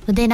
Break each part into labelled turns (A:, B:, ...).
A: උදේ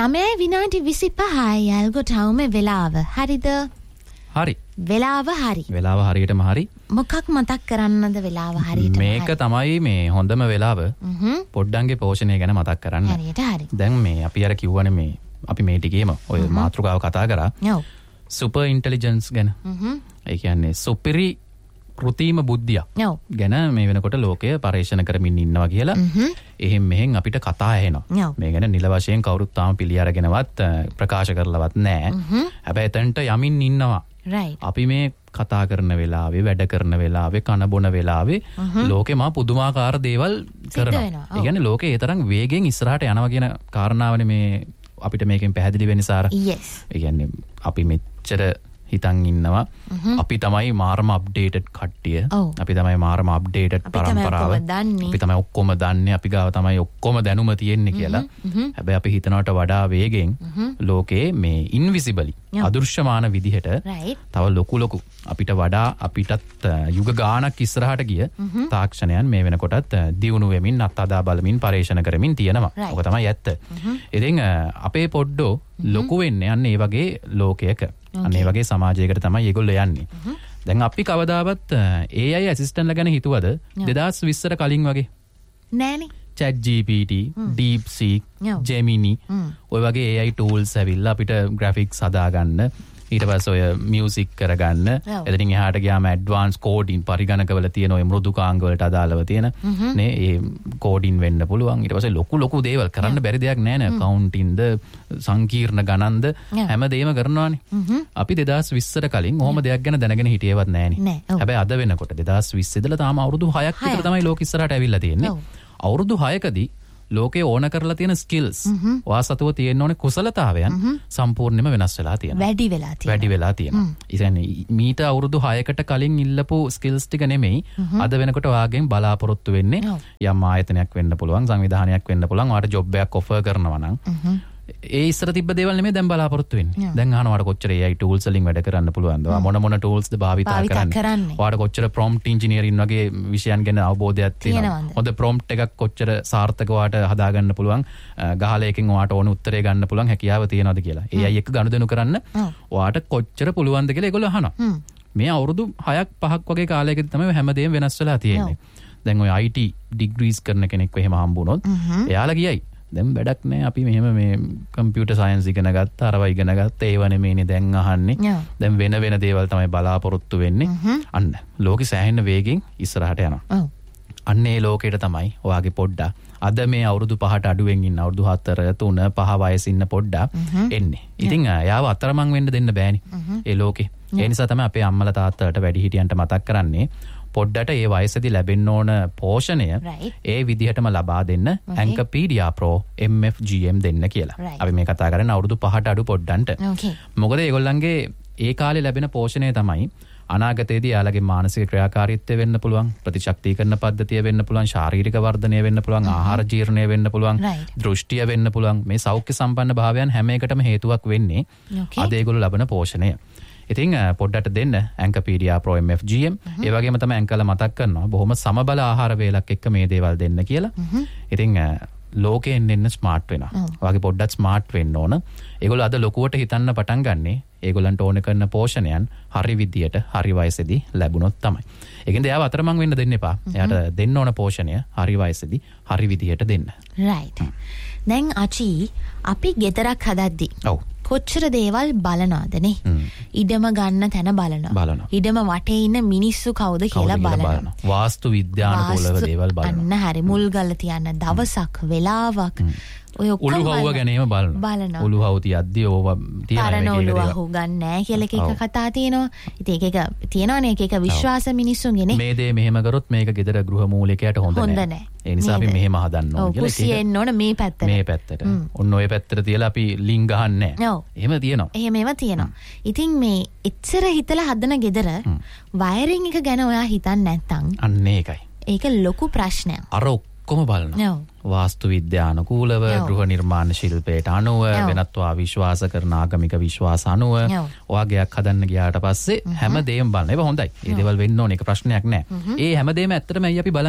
A: 9:25යි යාල්ගොටවුමේ වෙලාව. හරිද?
B: හරි.
A: වෙලාව හරි.
B: වෙලාව හරියටම හරි.
A: මොකක් මතක් කරන්නද වෙලාව හරියට?
B: මේක තමයි මේ හොඳම වෙලාව. පොඩ්ඩන්ගේ පෝෂණය ගැන මතක් කරන්න.
A: හරියට හරි.
B: දැන් මේ අපි අර කිව්වනේ මේ අපි මේ ටිකේම ඔය මාතෘකාව කතා කරා.
A: ඔව්.
B: සුපර් ඉන්ටෙලිජන්ස් ගැන. ඒ කියන්නේ සුපිරි කෘතිම බුද්ධිය ගැන මේ වෙනකොට ලෝකය පරීක්ෂණ කරමින් ඉන්නවා කියලා. එහෙන් මෙහෙන් අපිට කතා ඇහෙනවා. මේ ගැන නිල වශයෙන් කවුරුත් තාම පිළි අරගෙනවත් ප්‍රකාශ කරලවත් නැහැ. හැබැයි එතනට යමින් ඉන්නවා. අපි මේ කතා කරන වෙලාවේ වැඩ කරන වෙලාවේ කන බොන වෙලාවේ ලෝකෙ මා පුදුමාකාර දේවල් කරනවා. ඒ කියන්නේ ලෝකේ ඒ තරම් වේගෙන් ඉස්සරහට යනවා කියන කාරණාවනේ මේ අපිට මේකෙන් පැහැදිලි වෙන්නේ සාර. ඒ කියන්නේ අපි මෙච්චර හිතන් ඉන්නවා අපි තමයි මාරම අප්ඩේටඩ් කට්ටිය. අපි තමයි මාරම අප්ඩේටඩ් පරම්පරාව. අපි තමයි ඔක්කොම දන්නේ. අපි ගාව තමයි ඔක්කොම දැනුම තියෙන්නේ කියලා. හැබැයි අපි හිතනවට වඩා වේගෙන් ලෝකේ මේ ඉන්විසිබලි අදෘශ්‍යමාන විදිහට තව ලොකු අපිට වඩා අපිටත් යුග ගානක් ඉස්සරහට ගිය තාක්ෂණයන් මේ වෙනකොටත් දියුණු වෙමින් අත්අදා බලමින් පරීක්ෂණ කරමින් තියෙනවා. ඔක තමයි ඇත්ත. ඉතින් අපේ පොඩ්ඩෝ ලොකු වෙන්නේ අන්න ඒ වගේ ලෝකයක. අන්න ඒ වගේ සමාජයකට තමයි ඒගොල්ලෝ යන්නේ. දැන් අපි කවදාවත් AI ඇසිස්ටන්ට්ලා ගැන හිතුවද 2020ට කලින් වගේ?
A: නෑනේ.
B: ChatGPT, DeepSeek, Gemini ඔය වගේ AI tools ඇවිල්ලා අපිට graphics හදාගන්න ඊට පස්සේ ඔය මියුසික් කරගන්න එතනින් එහාට ගියාම ඇඩ්වාන්ස් කෝඩින් පරිගණකවල තියෙන ඔය මෘදුකාංග වලට අදාළව තියෙන නේ ඒ කෝඩින් වෙන්න පුළුවන්. ඊට පස්සේ ලොකු දේවල් කරන්න බැරි දෙයක් නෑ නේ. කවුන්ටින්ද සංකීර්ණ ගණන්ද හැමදේම කරනවානේ. අපි 2020ට කලින් ඔහොම දෙයක් ගැන දැනගෙන හිටියේවත් නෑනේ. හැබැයි අද වෙනකොට 2020 ඉඳලා තාම අවුරුදු 6ක් විතර තමයි ලෝක ඉස්සරහට ඇවිල්ලා තියෙන්නේ. අවුරුදු 6කදී ලෝකේ ඕන කරලා තියෙන ස්කිල්ස් ඔයා සතුව තියෙන්න ඕනේ කුසලතාවයන් සම්පූර්ණයෙන්ම වෙනස් වෙලා තියෙනවා. වැඩි වෙලා තියෙනවා. ඉතින් මීට අවුරුදු 6කට කලින් ඉල්ලපු ස්කිල්ස් ටික නෙමෙයි අද වෙනකොට ඔයාගෙන් බලාපොරොත්තු වෙන්නේ යම් ආයතනයක් වෙන්න පුළුවන්, සංවිධානයක් වෙන්න පුළුවන්. ඔයාට ජොබ් එකක් ඔෆර් කරනවා නම් ඒ ඉස්සර තිබ්බ දේවල් නෙමෙයි දැන් බලාපොරොත්තු වෙන්නේ. දැන් අහනවාට කොච්චර AI tools වලින් වැඩ කරන්න පුළුවන්ද? මොන tools ද භාවිතා කරන්නේ? ඔයාට කොච්චර prompt engineering වගේ විෂයන් ගැන අවබෝධයක් තියෙනවද? හොඳ prompt එකක් කොච්චර සාර්ථකව ඔයාට හදාගන්න පුළුවන්? ගහලා එකෙන් ඔයාට ඕන උත්තරේ ගන්න පුළුවන් හැකියාව තියෙනවද කියලා. AI එක ගනුදෙනු කරන්න ඔයාට කොච්චර පුළුවන්ද කියලා ඒගොල්ලෝ අහනවා. මේ අවුරුදු 6ක් 5ක් වගේ කාලයකදී තමයි හැමදේම වෙනස් වෙලා තියෙන්නේ. දැන් ඔය IT degrees කරන කෙනෙක්ව එහෙම හම්බුනොත් එයාලා කියයි දැන් වැඩක් නෑ අපි මෙහෙම මේ කම්පියුටර් සයන්ස් ඉගෙන ගත්තා අරවා ඉගෙන ගත්තා ඒව නෙමෙයිනේ දැන් අහන්නේ. දැන් වෙන දේවල් තමයි බලාපොරොත්තු වෙන්නේ. අන්න ලෝකෙ සෑහෙන වේගෙන් ඉස්සරහට යනවා. අන්න ඒ ලෝකෙට තමයි ඔයාගේ පොඩ්ඩා අද මේ අවුරුදු 5ට අඩුවෙන් ඉන්න අවුරුදු 4 3 5 වයසේ ඉන්න පොඩ්ඩා එන්නේ. ඉතින් යාව අතරමං වෙන්න දෙන්න බෑනේ ඒ ලෝකෙ. ඒ නිසා තමයි අපේ අම්මලා තාත්තලාට වැඩිහිටියන්ට මතක් කරන්නේ පොඩ්ඩට ඒ වයසේදී ලැබෙන්න ඕන පෝෂණය ඒ විදිහටම ලබා දෙන්න ඇන්කපීඩියා ප්‍රෝ MFGM දෙන්න කියලා. අපි මේ කතා කරන්නේ අවුරුදු 5ට අඩු පොඩ්ඩන්ට. මොකද ඒගොල්ලන්ගේ ඒ කාලේ ලැබෙන පෝෂණය තමයි අනාගතයේදී යාළගේ මානසික ක්‍රියාකාරීත්වය වෙන්න පුළුවන්, ප්‍රතිශක්තිකරණ පද්ධතිය වෙන්න පුළුවන්, ශාරීරික වර්ධනය වෙන්න පුළුවන්, ආහාර ජීර්ණය වෙන්න පුළුවන්, දෘෂ්ටිය වෙන්න පුළුවන්. මේ සෞඛ්‍ය සම්පන්න භාවයන් හැම එකටම හේතුවක් වෙන්නේ අද ඒගොල්ලෝ ලබන පෝෂණය. ඉතින් පොඩ්ඩට දෙන්න ඇන්කපීඩියා ප්‍රෝ MFGM. ඒ වගේම තමයි ඇන්කලා මතක් කරනවා බොහොම සමබල ආහාර වේලක් එක්ක මේ දේවල් දෙන්න කියලා. ඉතින් ලෝකයෙන් එන්න ස්මාර්ට් වෙනවා. ඔයාගේ පොඩ්ඩක් ස්මාර්ට් වෙන්න ඕන. ඒගොල්ලෝ අද ලොකුවට හිතන්න පටන් ගන්නේ ඒගොල්ලන්ට ඕන කරන පෝෂණයන් හරි විදියට හරි වයසේදී ලැබුණොත් තමයි. ඒකෙන්ද එයාව අතරමං වෙන්න දෙන්න එපා. එයාට දෙන්න ඕන පෝෂණය හරි වයසේදී හරි විදියට දෙන්න.
A: රයිට්. දැන් අචි අපි ගෙදරක් හදද්දි කොච්චර දේවල් බලනවදනේ. ඉඩම ගන්න තැන බලනවා. ඉඩම වටේ ඉන්න මිනිස්සු කවුද කියලා බලනවා.
B: වාස්තු විද්‍යානුකූලව දේවල් බලනවා.
A: අන්න හරි. මුල් ගල්ල තියන්න දවසක් වෙලාවක් ඔය ඔක්කොම
B: උළුහව්ව ගැනීම බලනවා. උළුහව් තියද්දී ඕවා තියනවා.
A: තරණ උළුහව් ගන්න නැහැ කියලා එක කතා තියෙනවා. ඉතින් ඒක තියෙනවනේ එක විශ්වාස මිනිස්සුන්ගේනේ.
B: මේ දේ මෙහෙම කරොත් මේක ගෙදර ගෘහ මූලිකයට හොඳ නැහැ. ඒ නිසා අපි මෙහෙම හදන්න ඕන කියලා.
A: කුසියෙන් ඕන මේ පැත්තට.
B: මේ පැත්තට. ඔන්න ඔය පැත්තට තියලා අපි ලින්ක් ගහන්නේ නැහැ. එහෙම තියෙනවා.
A: එහෙම තියෙනවා. ඉතින් මේ එච්චර හිතලා හදන ගෙදර වයරින් එක ගැන ඔයා හිතන්නේ නැත්තම්
B: අන්න ඒකයි.
A: ඒක ලොකු ප්‍රශ්නයක්.
B: අර ඔක්කොම බලනවා. වාස්තු විද්‍යානුකූලව ගෘහ නිර්මාණ ශිල්පයට අනුව වෙනත්වා විශ්වාස කරන ආගමික විශ්වාස අනුව ඔයාගේක් හදන්න ගියාට පස්සේ හැමදේම බලන. ඒක හොඳයි. ඒ දේවල් වෙන්න ඕනේ. ඒක ප්‍රශ්නයක් නෑ. ඒ හැමදේම ඇත්තටම ඇයි අපි බලන්නේ?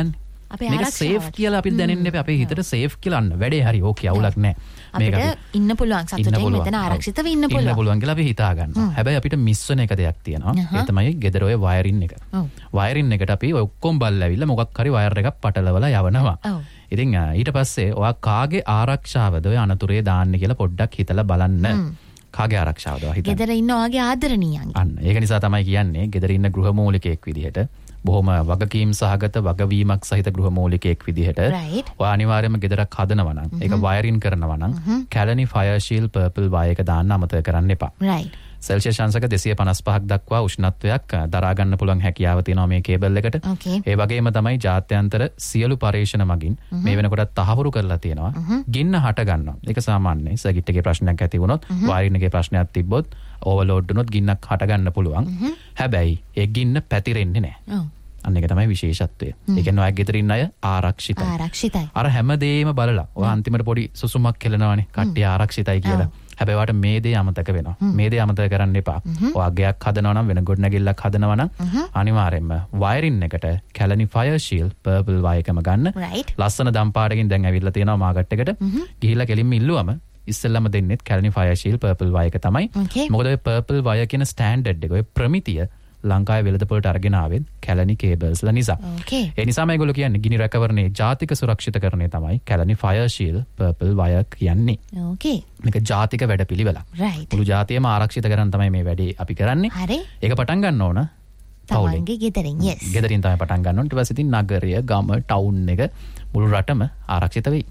B: මේක සේෆ් කියලා අපි දැනෙන්න එපා. අපේ හිතට සේෆ් කියලා අන්න වැඩේ හරි ඕකේ අවුලක් නැහැ.
A: අපිට ඉන්න පුළුවන් සතුටින් මෙතන ආරක්ෂිතව ඉන්න
B: පුළුවන් කියලා අපි හිතා ගන්නවා. හැබැයි අපිට මිස් වෙන එක දෙයක් තියෙනවා. ඒ තමයි ගෙදර ඔය වයරින් එක. වයරින් එකට අපි ඔක්කොම බල්ල ඇවිල්ලා මොකක් හරි වයර් එකක් පටලවලා යවනවා. ඉතින් ඊට පස්සේ ඔයා කාගේ ආරක්ෂාවද ඔය අනතුරේ දාන්නේ කියලා පොඩ්ඩක් හිතලා බලන්න. කාගේ ආරක්ෂාවද ඔයා හිතන්නේ? ගෙදර
A: ඉන්න ඔයාගේ ආදරණීයන්ගේ.
B: අන්න ඒක නිසා තමයි කියන්නේ ගෙදර ඉන්න ගෘහමූලිකයෙක් විදිහට බොහොම වගකීම් සහගත වගවීමක් සහිත ගෘහමූලිකයෙක් විදිහට ඔයා අනිවාර්යයෙන්ම ගෙදරක් හදනවා නම් ඒක වයරින් කරනවා නම් Kelani fire shield purple wire එක දාන්න අමතක කරන්න එපා. සෙල්සියස් අංශක 255ක් දක්වා උෂ්ණත්වයක් දරා ගන්න පුළුවන් හැකියාව තියෙනවා මේ කේබල් එකට. ඒ වගේම තමයි ජාත්‍යන්තර සියලු පරීක්ෂණ මගින් මේ වෙනකොට තහවුරු කරලා තියෙනවා. ගින්න හට ගන්නවා. ඒක සාමාන්‍යයි. සර්කිට් එකේ ප්‍රශ්නයක් ඇති වුණොත්, වයරින් එකේ ප්‍රශ්නයක් තිබ්බොත්, ඕවර්ලෝඩ් වුණොත් ගින්නක් හට ගන්න පුළුවන්. හැබැයි ඒ ගින්න පැතිරෙන්නේ නැහැ. අන්න ඒක තමයි විශේෂත්වය. ඒ කියන්නේ ඔය ගෙදර ඉන්න අය ආරක්ෂිතයි. අර හැමදේම බලලා ඔය අන්තිමට පොඩි සුසුමක් කෙලනවනේ. කට්ටිය ආරක්ෂිතයි කියලා. හැබැයි වාට මේ දේ අමතක වෙනවා. මේ දේ අමතක කරන්න එපා. ඔය අගයක් හදනවා නම් වෙන ගොඩනැගිල්ලක් හදනවා නම් අනිවාර්යයෙන්ම වයරින් එකට Kelani fire shield purple wire එකම ගන්න. ලස්සන දම් පාටකින් දැන් ඇවිල්ලා තියෙනවා මාකට් එකට. ගිහිල්ලා කෙලින්ම ඉල්ලුවම ඉස්සෙල්ලාම දෙන්නෙත් Kelani fire shield purple wire එක තමයි. මොකද ඔය පර්පල් වයර් කියන ස්ටෑන්ඩඩ් එක ඔය ප්‍රමිතිය ලංකාවේ වෙළඳපොළට අරගෙන ආවෙත් කැලණි කේබල්ස්ලා නිසා. ඒ නිසාම ඒගොල්ලෝ කියන්නේ ගිනි රැකවරණයේ ජාතික සුරක්ෂිතකරණය තමයි Kelani fire shield purple wire කියන්නේ. මේක ජාතික වැඩපිළිවෙලක්. මුළු ජාතියම ආරක්ෂිත කරන් තමයි මේ වැඩේ අපි කරන්නේ. ඒක පටන් ගන්න ඕන
A: තමන්ගේ ගෙදරින්.
B: ගෙදරින් තමයි පටන් ගන්න ඕන. ඊට පස්සේ ඉතින් නගරය, ගම, ටවුන් එක මුළු රටම ආරක්ෂිත වෙයි.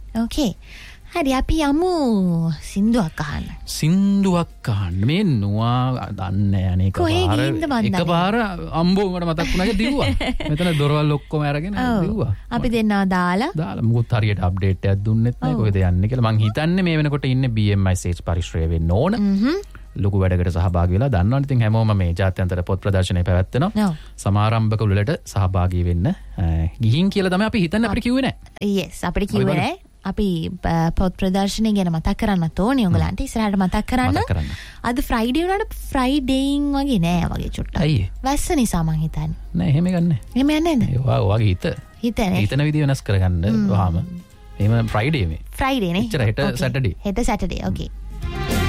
A: හරි අපි යමු සින්දුවක් අහන්න.
B: සින්දුවක් අහන්න. මේ නුවා දන්නේ අනේ එකපාර අම්බෝ මට මතක් වුණා දිව්වා. මෙතන දොරවල් ඔක්කොම අරගෙන දිව්වා.
A: අපි දෙන්නා දාලා
B: මුකුත් හරියට අප්ඩේට් එකක් දුන්නෙත් නැහැ කොහෙද යන්නේ කියලා. මං හිතන්නේ මේ වෙනකොට ඉන්නේ BMICH පරිශ්‍රය වෙන්න ඕන. ලොකු වැඩකට සහභාගී වෙලා දන්නවනේ. ඉතින් හැමෝම මේ ජාත්‍යන්තර පොත් ප්‍රදර්ශනය පැවැත්වෙනවා. සමාරම්භක උළෙලට සහභාගී වෙන්න ගිහින් කියලා තමයි අපි හිතන්නේ. අපිට කිව්වේ නැහැ.
A: yes අපිට කිව්වේ නැහැ. අපි පොත් ප්‍රදර්ශනය ගැන මතක් කරන්නත් ඕනේ ඔයගලන්ට. ඉස්සරහට මතක් කරන්න. අද ෆ්‍රයිඩේ වුණාට ෆ්‍රයිඩේයින් වගේ නෑ වගේ චුට්ටක්. වැස්ස නිසා මං හිතන්නේ.
B: නෑ එහෙම ගන්නෑ.
A: එහෙම යන්නේ නැද්ද?
B: ඔයාගේ හිතන විදිය වෙනස් කරගන්න වහම. එහෙම ෆ්‍රයිඩේ මේ.
A: ෆ්‍රයිඩේ නේ.
B: එච්චර හෙට සැටර්ඩේ.
A: හෙට සැටර්ඩේ. ඕකේ.